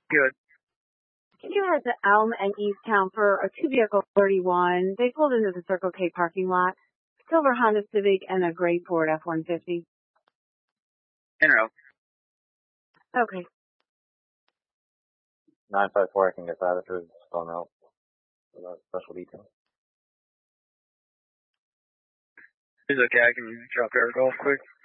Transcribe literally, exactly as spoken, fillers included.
Good. Can you head to Elm and Easttown for a two-vehicle thirty-one? They pulled into the Circle K parking lot. Silver Honda Civic and a gray Ford F one fifty. In row. Okay. nine five four, I can get that if there's phone out without special detail. It's okay, I can drop air golf quick.